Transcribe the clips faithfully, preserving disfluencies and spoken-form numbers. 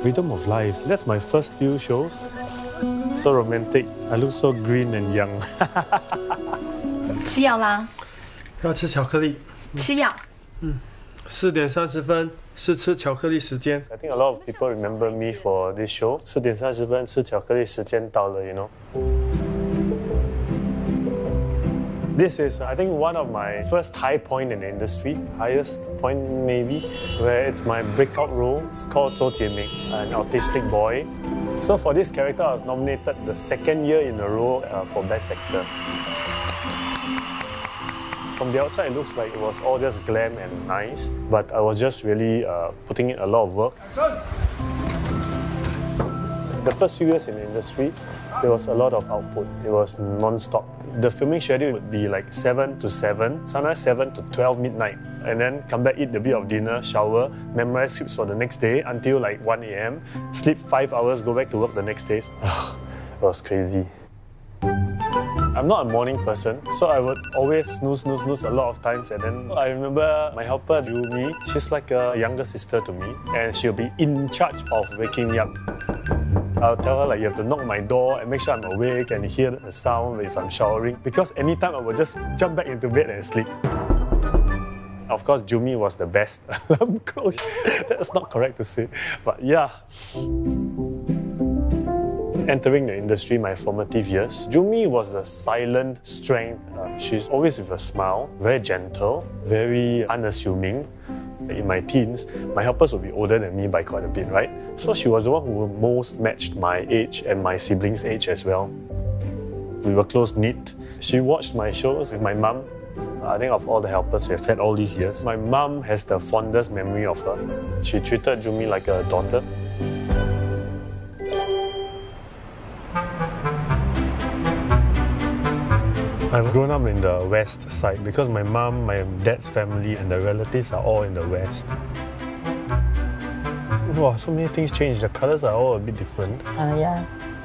Rhythm of Life. That's my first few shows. So romantic. I look so green and young. 吃药啦， 要吃巧克力。 吃药。 嗯，四点三十分是吃巧克力时间。 I think a lot of people remember me for this show. 四点三十分吃巧克力时间到了 you know. This is, I think, one of my first high point in the industry, highest point maybe, where it's my breakout role. It's called Zhou Jieming, an autistic boy. So for this character, I was nominated the second year in a row uh, for Best Actor. From the outside, it looks like it was all just glam and nice, but I was just really uh, putting in a lot of work. The first few years in the industry, there was a lot of output. It was non-stop. The filming schedule would be like seven to seven, sometimes seven to twelve midnight, and then come back, eat a bit of dinner, shower, memorize scripts for the next day until like one A M, sleep five hours, go back to work the next day. It was crazy. I'm not a morning person, so I would always snooze, snooze, snooze a lot of times. And then I remember my helper, Jumi, she's like a younger sister to me, and she'll be in charge of waking me up. I'll tell her like you have to knock my door and make sure I'm awake and hear the sound if I'm showering, because anytime I would just jump back into bed and sleep. Of course, Jumi was the best alarm coach. That's not correct to say, but yeah. Entering the industry, my formative years, Jumi was the silent strength. Uh, she's always with a smile, very gentle, very unassuming. In my teens, my helpers would be older than me by quite a bit, right? So she was the one who most matched my age and my siblings' age as well. We were close-knit. She watched my shows with my mum. I think of all the helpers we've had all these years, my mum has the fondest memory of her. She treated Jumi like a daughter. I've grown up in the west side because my mum, my dad's family and the relatives are all in the west. Wow, so many things changed. The colours are all a bit different. Uh, yeah.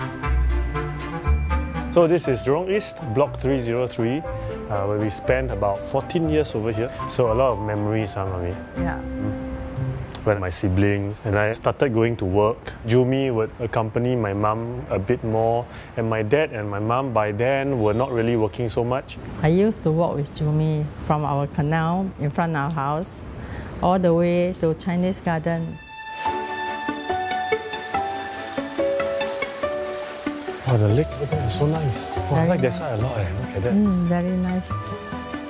So this is Jurong East, Block three oh three, uh, where we spent about fourteen years over here. So a lot of memories, huh, Mami? Yeah. Mm. When my siblings and I started going to work, Jumi would accompany my mum a bit more, and my dad and my mum by then were not really working so much. I used to walk with Jumi from our canal in front of our house all the way to Chinese Garden. Oh, the lake over there is so nice. Oh, I like that nice. side a lot. Eh. Look at that. Mm, very nice.